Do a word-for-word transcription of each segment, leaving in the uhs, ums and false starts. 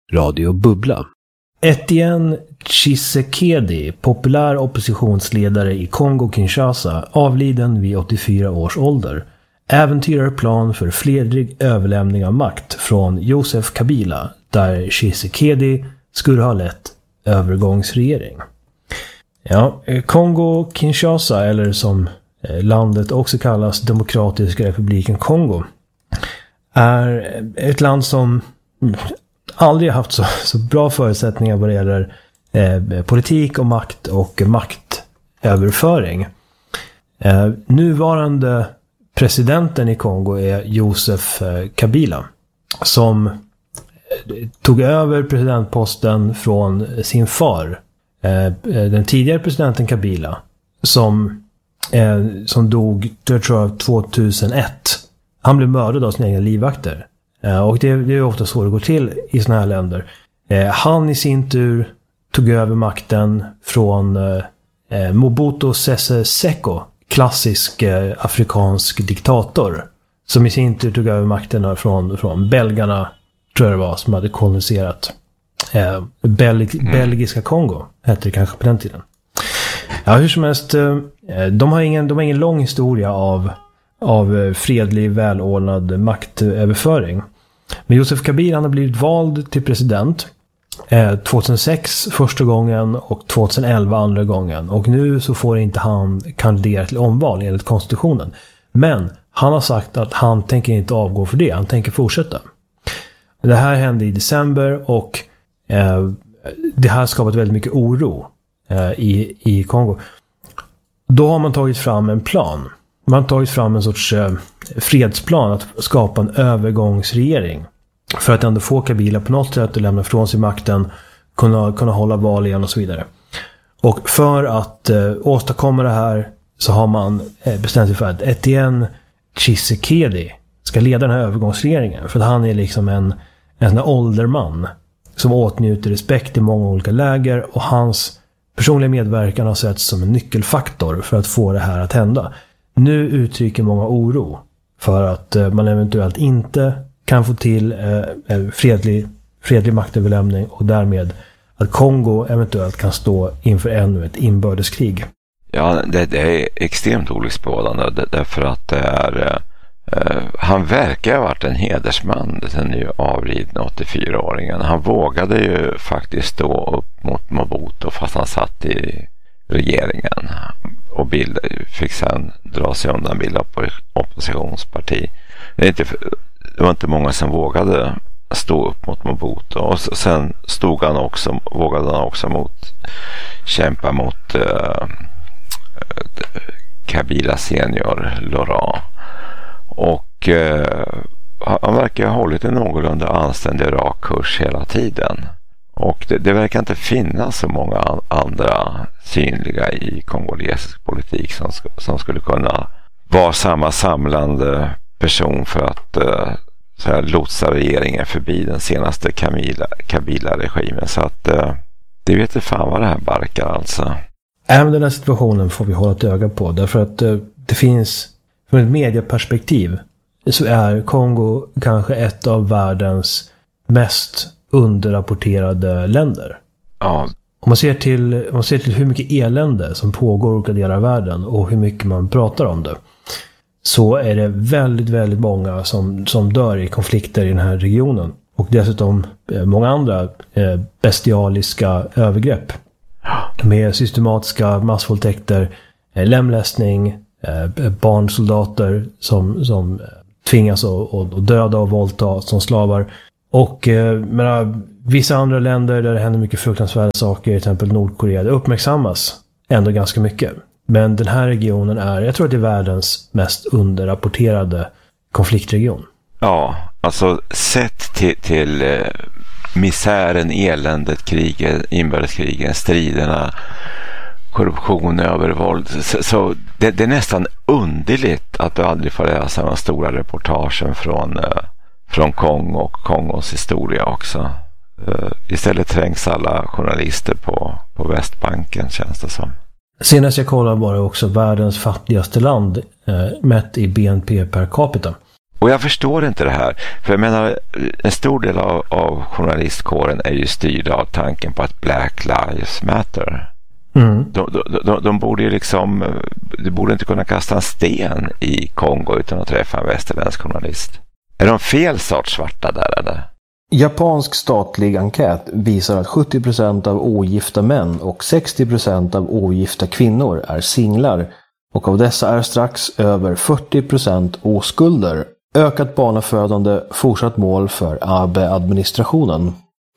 Radio Bubbla. Etienne Tshisekedi, populär oppositionsledare i Kongo-Kinshasa, avliden vid åttiofyra års ålder, äventyrar plan för fredlig överlämning av makt från Joseph Kabila, där Tshisekedi skulle ha lett övergångsregering. Ja, Kongo-Kinshasa, eller som landet också kallas Demokratiska republiken Kongo, är ett land som aldrig haft så, så bra förutsättningar vad det gäller eh, politik och makt och maktöverföring. Eh, nuvarande presidenten i Kongo är Joseph eh, Kabila, som eh, tog över presidentposten från sin far, eh, den tidigare presidenten Kabila, som, eh, som dog jag tror, tvåtusenett. Han blev mördad av sina egna livvakter. Och det, det är ofta så det går till i såna här länder. Eh, han i sin tur tog över makten från eh, Mobutu Sese Seko, klassisk eh, afrikansk diktator, som i sin tur tog över makten från, från belgarna, tror jag det var, som hade koloniserat eh, Bel- mm. belgiska Kongo, hette det kanske på den tiden. Ja, hur som helst, eh, de har ingen, de har ingen lång historia av av fredlig, välordnad maktöverföring. Men Joseph Kabila, han har blivit vald till president eh, tjugohundrasex första gången och tjugoelva andra gången. Och nu så får inte han kandidera till omval enligt konstitutionen. Men han har sagt att han tänker inte avgå för det. Han tänker fortsätta. Det här hände i december och eh, det här har skapat väldigt mycket oro eh, i, i Kongo. Då har man tagit fram en plan. Man har tagit fram en sorts eh, fredsplan att skapa en övergångsregering. För att ändå få Kabila på något sätt att lämna från sig makten, kunna, kunna hålla val igen och så vidare. Och för att eh, åstadkomma det här så har man eh, bestämt sig för att Etienne Tshisekedi ska leda den här övergångsregeringen. För att han är liksom en, en sån här ålderman som åtnjuter respekt i många olika läger, och hans personliga medverkan har setts som en nyckelfaktor för att få det här att hända. Nu uttrycker många oro för att eh, man eventuellt inte kan få till eh, fredlig, fredlig maktöverlämning, och därmed att Kongo eventuellt kan stå inför ännu ett inbördeskrig. Ja, det, det är extremt olycksbådande därför att det är, eh, han verkar ha varit en hedersman, den nu avlidna åttiofyraåringen. Han vågade ju faktiskt stå upp mot Mobutu fast han satt i regeringen och bild, fick sen dra sig undan bilda på oppositionsparti. Det, är inte, det var inte många som vågade stå upp mot Mobutu, och sen stod han också, vågade han också mot, kämpa mot uh, Kabila senior Laurent, och uh, han verkar ha hållit en någorlunda anständig rak kurs hela tiden. Och det, det verkar inte finnas så många andra synliga i kongolesisk politik som, som skulle kunna vara samma samlande person för att uh, så här, lotsa regeringen förbi den senaste Kabila-regimen. Så att uh, det vet inte fan vad det här barkar alltså. Även den här situationen får vi hålla ett öga på. Därför att uh, det finns, från ett medieperspektiv, så är Kongo kanske ett av världens mest underrapporterade länder. Ja. Om man ser till, om man ser till hur mycket elände som pågår i olika delar av världen och hur mycket man pratar om det, så är det väldigt, väldigt många som, som dör i konflikter i den här regionen. Och dessutom eh, många andra eh, bestialiska övergrepp med systematiska massvåldtäkter, eh, lemlästning, eh, barnsoldater som, som tvingas att, att döda och våldta som slavar. Och eh, menar, vissa andra länder där det händer mycket fruktansvärda saker, till exempel Nordkorea, det uppmärksammas ändå ganska mycket. Men den här regionen är, jag tror att det är världens mest underrapporterade konfliktregion. Ja, alltså sett till, till eh, misären, eländet, kriget, inbördeskrigen, striderna, korruption, övervåld. Så, så det, det är nästan underligt att du aldrig får läsa de stora reportagen från, eh, från Kongo och Kongos historia också. Uh, istället trängs alla journalister på, på Västbanken, känns det som. Senast jag kollade var det också världens fattigaste land eh, mätt i B N P per capita. Och jag förstår inte det här. För jag menar, en stor del av, av journalistkåren är ju styrd av tanken på att Black Lives Matter. Mm. De, de, de, de borde ju liksom, de borde inte kunna kasta en sten i Kongo utan att träffa en västerländsk journalist. Är de fel sorts svarta där eller? Japansk statlig enkät visar att sjuttio procent av ogifta män och sextio procent av ogifta kvinnor är singlar. Och av dessa är strax över fyrtio procent oskulder. Ökat barnafödande, fortsatt mål för Abe-administrationen.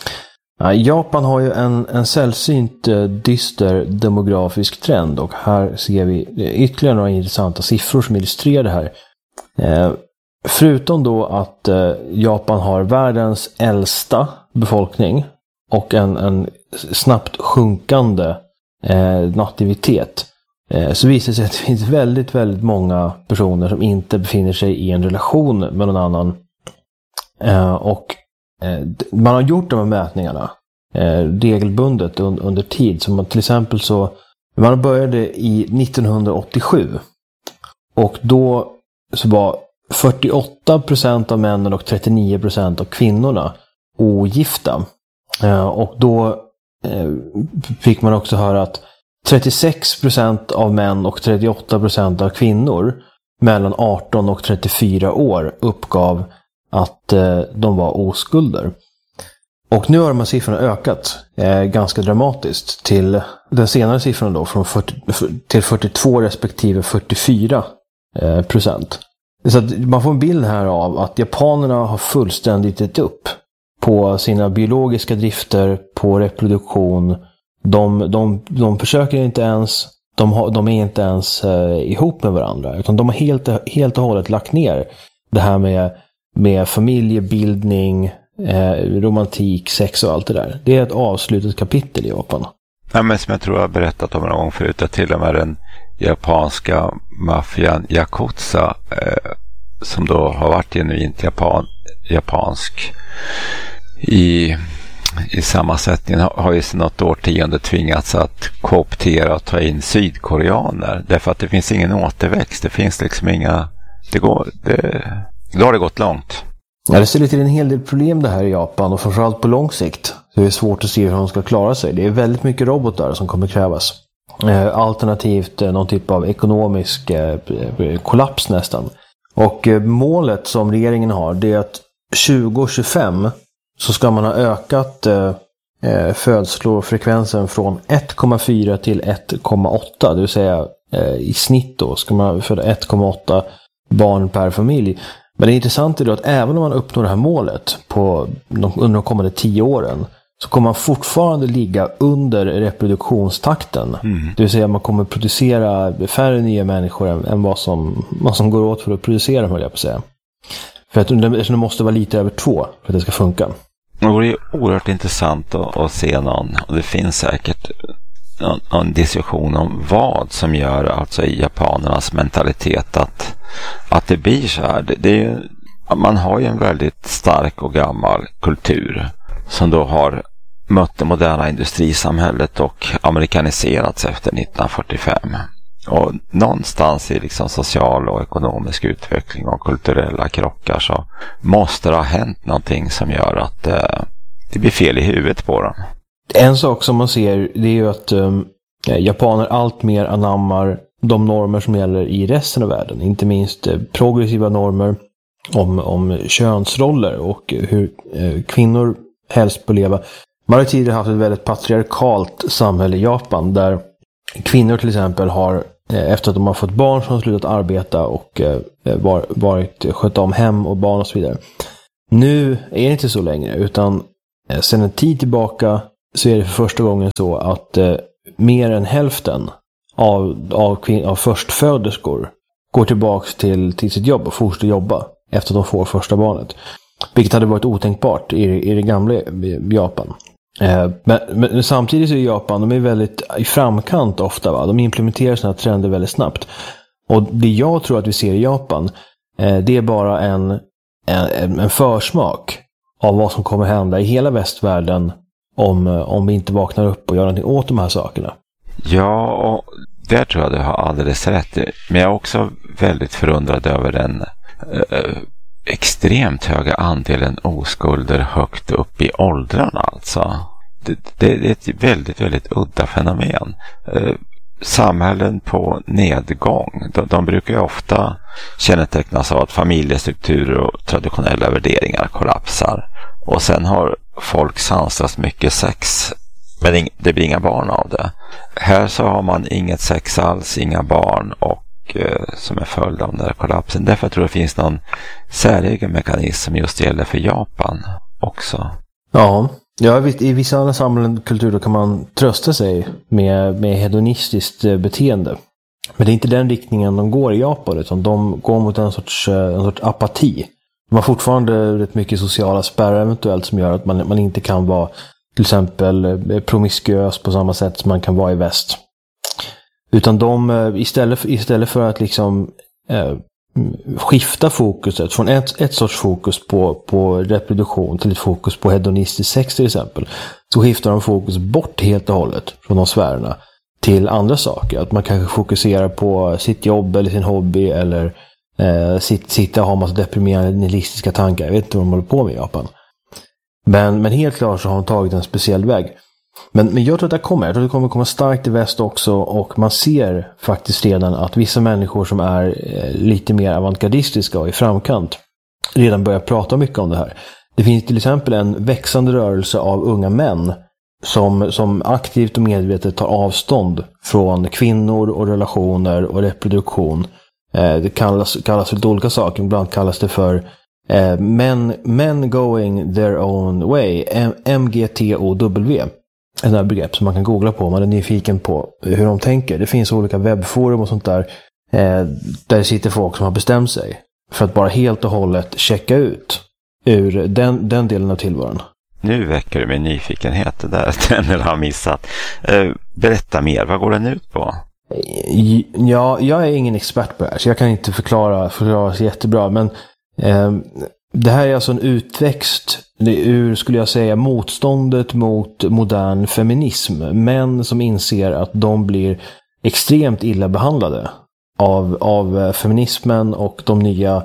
Japan har ju en, en sällsynt dyster demografisk trend, och här ser vi ytterligare några intressanta siffror som illustrerar det här. Eh, förutom då att eh, Japan har världens äldsta befolkning och en, en snabbt sjunkande eh, nativitet, eh, så visar det sig att det finns väldigt, väldigt många personer som inte befinner sig i en relation med någon annan. Eh, och man har gjort de här mätningarna eh, regelbundet un, under tid. Som man, till exempel så man började i nittonhundraåttiosju, och då så var fyrtioåtta procent av männen och trettionio procent av kvinnorna ogifta. Eh, och då eh, fick man också höra att trettiosex procent av män och trettioåtta procent av kvinnor mellan arton och trettiofyra år uppgav att eh, de var oskulder. Och nu har de här siffrorna ökat eh, ganska dramatiskt till den senare siffran då, från fyrtio till fyrtiotvå respektive fyrtiofyra eh, procent. Så att man får en bild här av att japanerna har fullständigt gett upp på sina biologiska drifter, på reproduktion. De, de, de försöker inte ens, de, har, de är inte ens eh, ihop med varandra, utan de har helt, helt och hållet lagt ner det här med med familjebildning, eh, romantik, sex och allt det där. Det är ett avslutat kapitel i Japan. Ja, men som jag tror jag har berättat om en gång förut, att till och med den japanska maffian Yakuza, eh, som då har varit genuint japan, japansk i, i sammansättningen, har, har ju sedan något årtionde tvingats att kooptera och ta in sydkoreaner. Därför att det finns ingen återväxt. Det finns liksom inga... Det går... Det, Då har det gått långt. Ja, det ställer till en hel del problem det här i Japan, och framförallt på lång sikt. Så det är svårt att se hur de ska klara sig. Det är väldigt mycket robotar som kommer krävas. Eh, alternativt eh, någon typ av ekonomisk eh, kollaps nästan. Och eh, målet som regeringen har, det är att tjugo tjugofem så ska man ha ökat eh, födslofrekvensen från ett komma fyra till ett komma åtta. Det vill säga eh, i snitt då ska man föda ett komma åtta barn per familj. Men det intressanta är då att även om man uppnår det här målet på de, under de kommande tio åren, så kommer man fortfarande ligga under reproduktionstakten. Mm. Det vill säga man kommer producera färre nya människor än, än vad, som, vad som går åt för att producera, höll jag på att säga. För att det, det måste vara lite över två för att det ska funka. Det är oerhört intressant att, att se någon, och det finns säkert någon, någon diskussion om vad som gör alltså i japanernas mentalitet att att det blir så här. Det, det är ju, man har ju en väldigt stark och gammal kultur som då har mött det moderna industrisamhället och amerikaniserats efter nittonhundrafyrtiofem. Och någonstans i liksom social och ekonomisk utveckling och kulturella krockar så måste det ha hänt någonting som gör att eh, det blir fel i huvudet på dem. En sak som man ser, det är ju att um, japaner allt mer anammar de normer som gäller i resten av världen. Inte minst eh, progressiva normer om, om könsroller och hur eh, kvinnor helst bör leva. Man har tidigare haft ett väldigt patriarkalt samhälle i Japan, där kvinnor till exempel har, eh, efter att de har fått barn, som har slutat arbeta och eh, var, varit sköta om hem och barn och så vidare. Nu är det inte så längre, utan eh, sedan en tid tillbaka så är det för första gången så att eh, mer än hälften av, av, kvin- av förstföderskor går tillbaka till, till sitt jobb och fortsätter jobba efter att de får första barnet. Vilket hade varit otänkbart i, i det gamla Japan. Eh, men, men samtidigt så är Japan, de är väldigt i framkant ofta, va? De implementerar sina trender väldigt snabbt. Och det jag tror att vi ser i Japan, eh, det är bara en, en, en försmak av vad som kommer hända i hela västvärlden om, om vi inte vaknar upp och gör någonting åt de här sakerna. Ja, och där tror jag du har alldeles rätt. Men jag är också väldigt förundrad över den, extremt höga andelen oskulder högt upp i åldrarna alltså. Det, det är ett väldigt, väldigt udda fenomen. Eh, samhällen på nedgång, de, de brukar ju ofta kännetecknas av att familjestrukturer och traditionella värderingar kollapsar. Och sen har folk sansat mycket sex, men ing, det blir inga barn av det. Här så har man inget sex alls, inga barn, och eh, som är följd av den där kollapsen. Därför tror jag det finns någon säregen mekanism som just gäller för Japan också. Ja, ja i vissa andra samhällen och kulturer kan man trösta sig med, med hedonistiskt beteende. Men det är inte den riktningen de går i Japan, utan de går mot en sorts, en sorts apati. De har fortfarande rätt mycket sociala spärrar eventuellt som gör att man, man inte kan vara till exempel promiskuös på samma sätt som man kan vara i väst. Utan de istället, istället för att liksom eh, skifta fokuset från ett, ett sorts fokus på, på reproduktion till ett fokus på hedonistisk sex till exempel, så skiftar de fokus bort helt och hållet från de sfärerna till andra saker. Att man kanske fokuserar på sitt jobb eller sin hobby, eller eh, sitt, sitta och ha massa deprimerande nihilistiska tankar. Jag vet inte vad de håller på med i Japan. Men, men helt klart så har de tagit en speciell väg. Men, men jag tror att det kommer. Jag tror att det kommer komma starkt i väst också, och man ser faktiskt redan att vissa människor som är eh, lite mer avantgardistiska och i framkant redan börjar prata mycket om det här. Det finns till exempel en växande rörelse av unga män som, som aktivt och medvetet tar avstånd från kvinnor och relationer och reproduktion. Eh, det kallas, kallas för olika saker. Ibland kallas det för eh, men, men going their own way. M G T O W. En där begrepp som man kan googla på om man är nyfiken på hur de tänker. Det finns olika webbforum och sånt där eh, där det sitter folk som har bestämt sig för att bara helt och hållet checka ut ur den, den delen av tillvaron. Nu väcker du min nyfikenhet, det där den eller har missat. Eh, berätta mer, vad går den ut på? Ja, jag är ingen expert på det här, så jag kan inte förklara, förklara så jättebra, men eh, det här är alltså en utväxt ur, skulle jag säga, motståndet mot modern feminism. Män som inser att de blir extremt illa behandlade av, av feminismen och de nya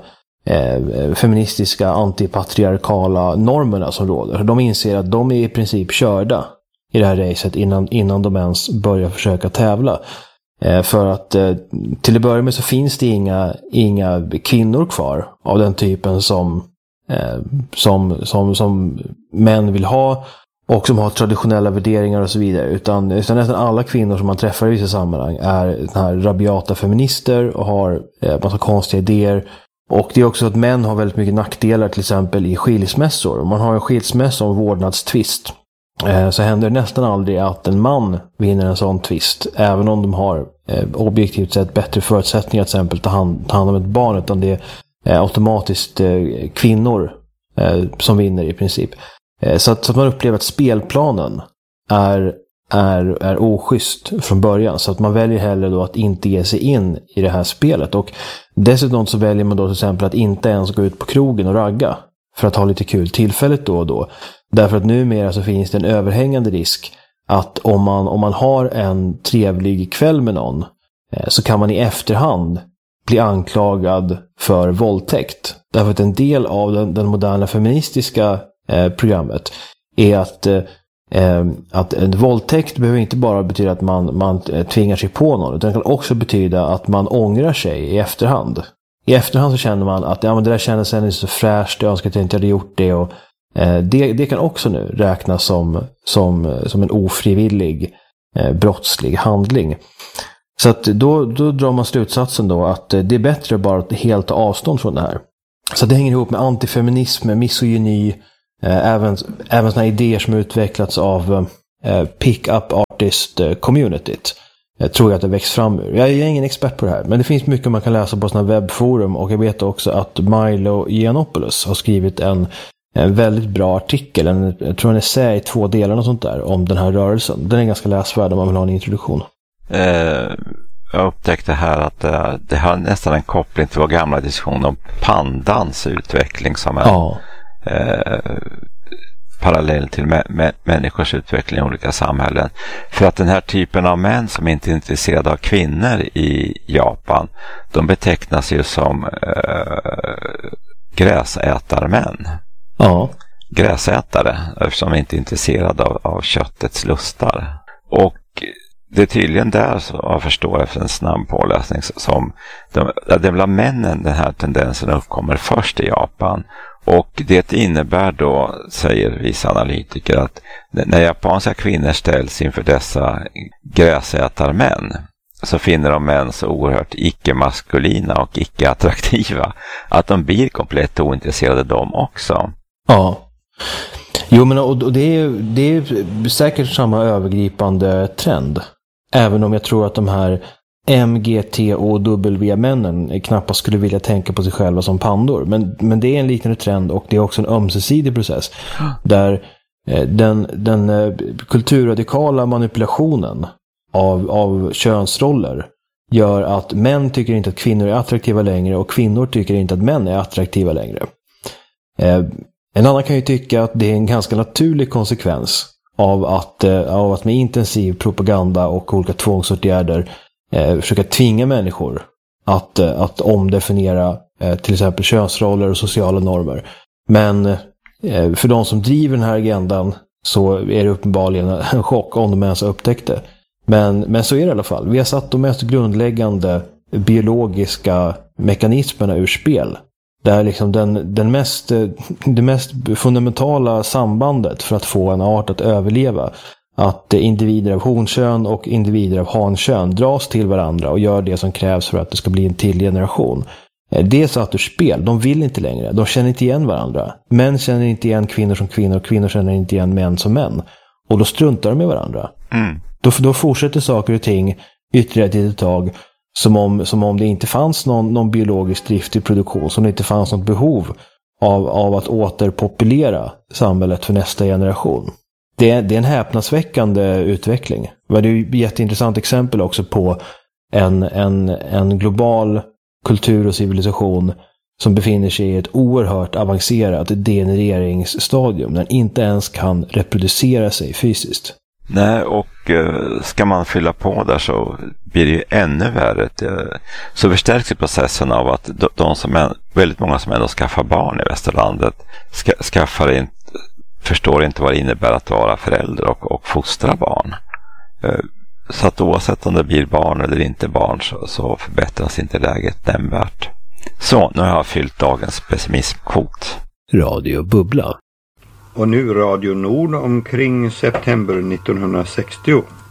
eh, feministiska antipatriarkala normerna som råder. De inser att de är i princip körda i det här racet innan, innan de ens börjar försöka tävla. Eh, för att eh, till att börja med så finns det inga, inga kvinnor kvar av den typen som Eh, som, som, som män vill ha och som har traditionella värderingar och så vidare, utan, utan nästan alla kvinnor som man träffar i vissa sammanhang är den här rabiata feminister och har eh, massa konstiga idéer. Och det är också att män har väldigt mycket nackdelar, till exempel i skilsmässor. Om man har en skilsmässa och vårdnadstvist eh, så händer det nästan aldrig att en man vinner en sån tvist, även om de har eh, objektivt sett bättre förutsättningar, till exempel ta hand, ta hand om ett barn, utan det är Eh, automatiskt eh, kvinnor eh, som vinner i princip. Eh, så, att, så att man upplever att spelplanen är, är, är oschysst från början. Så att man väljer hellre då att inte ge sig in i det här spelet. Och dessutom så väljer man då till exempel att inte ens gå ut på krogen och ragga för att ha lite kul tillfället då och då. Därför att numera så finns det en överhängande risk att om man, om man har en trevlig kväll med någon eh, så kan man i efterhand bli anklagad för våldtäkt. Därför att en del av den, den moderna feministiska eh, programmet är att, eh, att en våldtäkt behöver inte bara betyda att man, man tvingar sig på någon, utan det kan också betyda att man ångrar sig i efterhand. I efterhand så känner man att ja, men det där kändes sen så fräscht, jag önskar att jag inte hade gjort det. Och, eh, det, det kan också nu räknas som, som, som en ofrivillig eh, brottslig handling. Så att då, då drar man slutsatsen då att det är bättre bara att helt ta avstånd från det här. Så det hänger ihop med antifeminism, misogyni, eh, även, även såna idéer som utvecklats av eh, pick-up artist-communityt. Jag tror jag att det växt fram ur. Jag är ingen expert på det här, men det finns mycket man kan läsa på såna webbforum, och jag vet också att Milo Yiannopoulos har skrivit en, en väldigt bra artikel, en, jag tror en essä i två delar och sånt där, om den här rörelsen. Den är ganska läsvärd om man vill ha en introduktion. Eh, jag upptäckte här att det, det har nästan en koppling till vår gamla diskussion om pandans utveckling som en ja. eh, parallell till mä- mä- människors utveckling i olika samhällen. För att den här typen av män som inte är intresserade av kvinnor i Japan, de betecknas ju som eh, gräsätarmän. Ja. Gräsätare, eftersom de inte är intresserade av, av köttets lustar. Och det är tydligen där, så jag förstår efter en snabb påläsning, som de, det är bland männen den här tendensen uppkommer först i Japan. Och det innebär då, säger vissa analytiker, att när japanska kvinnor ställs inför dessa gräsätarmän så finner de män så oerhört icke-maskulina och icke-attraktiva att de blir komplett ointresserade de också. Ja. Jo, men och det är, det är säkert samma övergripande trend. Även om jag tror att de här M G T O W-männen knappast skulle vilja tänka på sig själva som pandor. Men, men det är en liknande trend, och det är också en ömsesidig process. Där eh, den, den eh, kulturradikala manipulationen av, av könsroller gör att män tycker inte att kvinnor är attraktiva längre, och kvinnor tycker inte att män är attraktiva längre. Eh, en annan kan ju tycka att det är en ganska naturlig konsekvens av att, eh, av att med intensiv propaganda och olika tvångsåtgärder eh, försöka tvinga människor att, eh, att omdefiniera eh, till exempel könsroller och sociala normer. Men eh, för de som driver den här agendan så är det uppenbarligen en chock om de ens upptäckte. Men, men så är det i alla fall. Vi har satt de mest grundläggande biologiska mekanismerna ur spel. Där liksom den, den mest, det mest fundamentala sambandet för att få en art att överleva, att individer av honkön och individer av hankön dras till varandra och gör det som krävs för att det ska bli en till generation. Det är satt ur spel. De vill inte längre. De känner inte igen varandra. Män känner inte igen kvinnor som kvinnor, och kvinnor känner inte igen män som män. Och då struntar de med varandra. Mm. Då, då fortsätter saker och ting ytterligare ett litet tag som om, som om det inte fanns någon, någon biologisk drift i produktion, som det inte fanns något behov av, av att återpopulera samhället för nästa generation. Det är, det är en häpnadsväckande utveckling. Det är ju ett jätteintressant exempel också på en, en, en global kultur och civilisation som befinner sig i ett oerhört avancerat degenereringsstadium. Den inte ens kan reproducera sig fysiskt. Nej, och eh, ska man fylla på där så blir det ju ännu värre. Det, så förstärks ju processen av att de, de som är, väldigt många som ändå skaffar barn i västerlandet ska, skaffar inte, förstår inte vad det innebär att vara förälder och, och fostra barn. Eh, så att oavsett om det blir barn eller inte barn så, så förbättras inte läget nämnvärt. Så, nu har jag fyllt dagens pessimismkvot. Radio Bubbla. Och nu Radio Nord omkring september nittonhundrasextio.